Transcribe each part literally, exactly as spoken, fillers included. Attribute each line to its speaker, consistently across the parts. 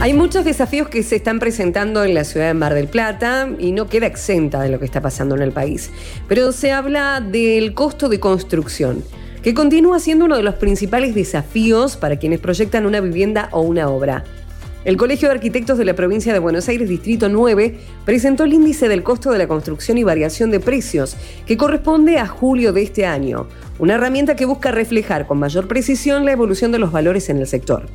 Speaker 1: Hay muchos desafíos que se están presentando en la ciudad de Mar del Plata y no queda exenta de lo que está pasando en el país. Pero se habla del costo de construcción, que continúa siendo uno de los principales desafíos para quienes proyectan una vivienda o una obra. El Colegio de Arquitectos de la Provincia de Buenos Aires, Distrito nueve, presentó el índice del costo de la construcción y variación de precios, que corresponde a julio de este año, una herramienta que busca reflejar con mayor precisión la evolución de los valores en el sector.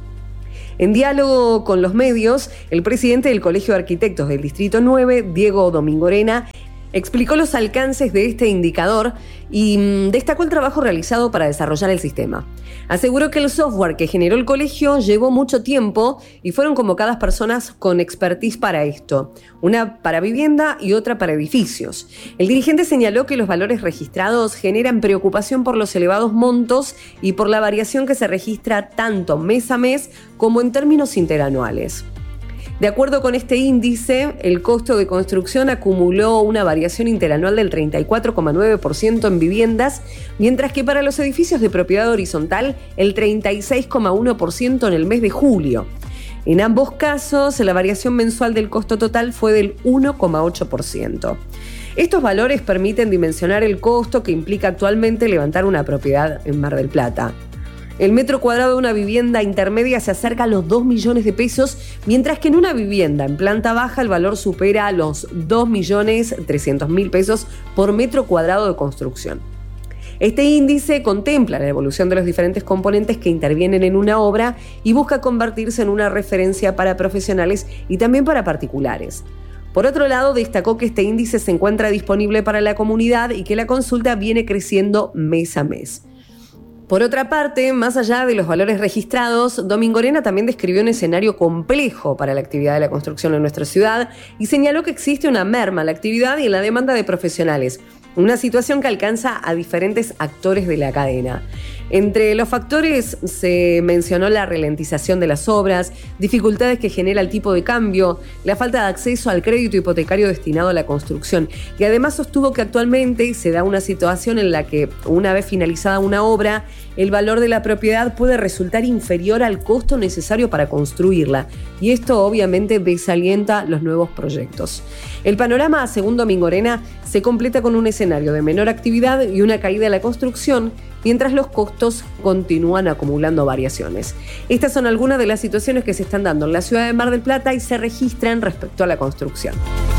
Speaker 1: En diálogo con los medios, el presidente del Colegio de Arquitectos del Distrito nueve, Diego Domingorena, explicó los alcances de este indicador y mmm, destacó el trabajo realizado para desarrollar el sistema. Aseguró que el software que generó el colegio llevó mucho tiempo y fueron convocadas personas con expertise para esto, una para vivienda y otra para edificios. El dirigente señaló que los valores registrados generan preocupación por los elevados montos y por la variación que se registra tanto mes a mes como en términos interanuales. De acuerdo con este índice, el costo de construcción acumuló una variación interanual del treinta y cuatro coma nueve por ciento en viviendas, mientras que para los edificios de propiedad horizontal, el treinta y seis coma uno por ciento en el mes de julio. En ambos casos, la variación mensual del costo total fue del uno coma ocho por ciento. Estos valores permiten dimensionar el costo que implica actualmente levantar una propiedad en Mar del Plata. El metro cuadrado de una vivienda intermedia se acerca a los dos millones de pesos, mientras que en una vivienda en planta baja el valor supera los dos millones trescientos mil pesos por metro cuadrado de construcción. Este índice contempla la evolución de los diferentes componentes que intervienen en una obra y busca convertirse en una referencia para profesionales y también para particulares. Por otro lado, destacó que este índice se encuentra disponible para la comunidad y que la consulta viene creciendo mes a mes. Por otra parte, más allá de los valores registrados, Domingorena también describió un escenario complejo para la actividad de la construcción en nuestra ciudad y señaló que existe una merma en la actividad y en la demanda de profesionales, una situación que alcanza a diferentes actores de la cadena. Entre los factores se mencionó la ralentización de las obras, dificultades que genera el tipo de cambio, la falta de acceso al crédito hipotecario destinado a la construcción, y además sostuvo que actualmente se da una situación en la que, una vez finalizada una obra, el valor de la propiedad puede resultar inferior al costo necesario para construirla, y esto obviamente desalienta los nuevos proyectos. El panorama, según Domingorena, se completa con un escenario de menor actividad y una caída de la construcción, mientras los costos continúan acumulando variaciones. Estas son algunas de las situaciones que se están dando en la ciudad de Mar del Plata y se registran respecto a la construcción.